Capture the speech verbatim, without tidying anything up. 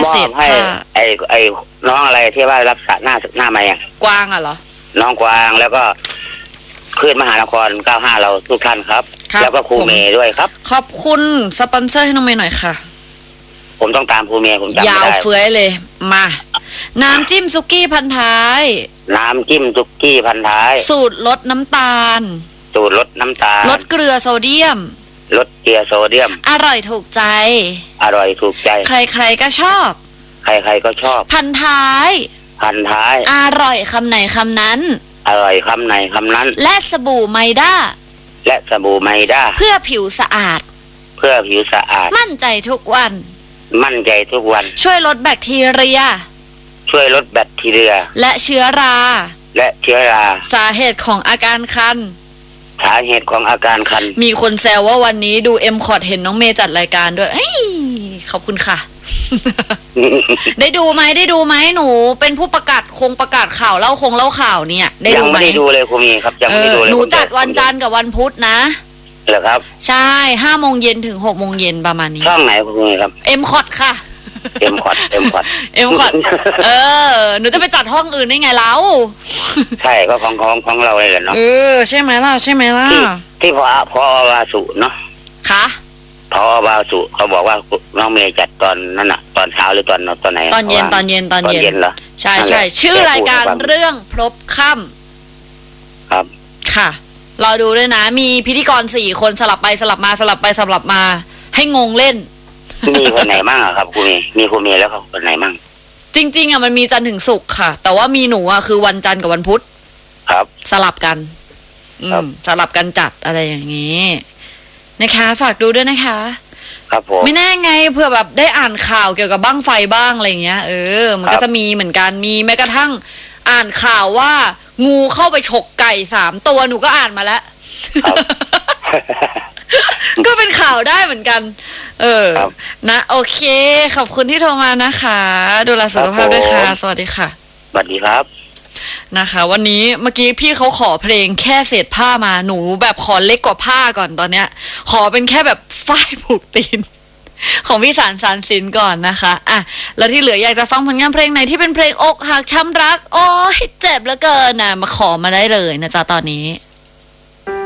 เศษผ้าไอ้ไอ้น้องอะไรที่ว่ารักษาหน้าหน้าไม้อะกวางอ่ะเหรอน้องกวางแล้วก็ขึ้นมหานครเก้าห้าเราทุกท่านครับแล้วก็ครูเมย์ด้วยครับขอบคุณสปอนเซอร์ให้น้องเมย์หน่อยค่ะผมต้องตามครูเมย์ผมจำไม่ได้ยาวเฟื้อยเลยมาน้ำจิ้มซุกี้พันท้ายน้ำจิ้มซุกี้พันท้ายสูตรลดน้ำตาลสูตรลดน้ำตาลลดเกลือโซเดียมลดเกลือโซเดียมอร่อยถูกใจอร่อยถูกใจใครๆก็ชอบใครๆก็ชอบพันท้ายพันท้ายอร่อยคำไหนคำนั้นอร่อยคำไหนคำนั้นและสบู่ไมด้าและสบู่ไมด้าเพื่อผิวสะอาดเพื่อผิวสะอาดมั่นใจทุกวันมั่นใจทุกวันช่วยลดแบคทีเรียช่วยลดแบคทีเรียและเชื้อราและเชื้อราสาเหตุของอาการคันสาเหตุของอาการคันมีคนแซวว่าวันนี้ดู เอ็ม คอร์ด เห็นน้องเมย์จัดรายการด้วยเอ้ยขอบคุณค่ะ ได้ดูไหมได้ดูไหมหนูเป็นผู้ประกาศคงประกาศข่าวเล่าคงเล่าข่าวเนี่ยได้ดูไหมยังไม่ได้ดูเลยคุณมีครับยังไม่ได้ดูเลยหนูจัดวันจันทร์กับวันพุธนะเหรอครับใช่ห้าโมงเย็นถึงหกโมงเย็นประมาณนี้ช่องไหนคุณมีครับเอ็ม คอร์ด ค่ะเอ็ม คอร์ด เอ็ม คอร์ดเอ็ม คอร์ด เออหนูจะไปจัดห้องอื่นได้ไงแล้วใช่ก็ของของของเราเลยแหละเนาะเออใช่ไหมล่ะใช่ไหมล่ะที่ที่พอพอวาสุเนาะค่ะพอวาสุเขาบอกว่าน้องเมย์จัดตอนนั้นน่ะตอนเช้าหรือตอนตอนไหนตอนเย็นตอนเย็นตอนเย็นเหรอใช่ใช่ชื่อรายการเรื่องพลบค่ำครับค่ะรอดูด้วยนะมีพิธีกรสี่คนสลับไปสลับมาสลับไปสลับมาให้งงเล่นมีคนไหนบ้างอะครับคุณเมย์มีคุณเมย์แล้วเขาคนไหนบ้างจริงๆอะมันมีจันทร์ถึงศุกร์ค่ะแต่ว่ามีหนูอะคือวันจันทร์กับวันพุธครับสลับกันอืมสลับกันจัดอะไรอย่างนี้นะคะฝากดูด้วยนะคะครับผมไม่แน่ไงเผื่อแบบได้อ่านข่าวเกี่ยวกับบั้งไฟบ้างอะไรเงี้ยเออมันก็จะมีเหมือนกันมีแม้กระทั่งอ่านข่าวว่างูเข้าไปฉกไก่สามตัวหนูก็อ่านมาแล้วก็เป็นข่าวได้เหมือนกันเออนะโอเคขอบคุณที่โทรมานะคะดูแลสุขภาพด้วยค่ะสวัสดีค่ะสวัสดีครับนะคะวันนี้เมื่อกี้พี่เขาขอเพลงแค่เศษผ้ามาหนูแบบขอเล็กกว่าผ้าก่อนตอนเนี้ยขอเป็นแค่แบบฝ้ายผูกตีนของพี่สารสารสินก่อนนะคะอ่ะแล้วที่เหลืออยากจะฟังผลงานเพลงไหนที่เป็นเพลงอกหักช้ำรักโอ้ยเจ็บเหลือเกินนะมาขอมาได้เลยนะจ๊ะตอนนี้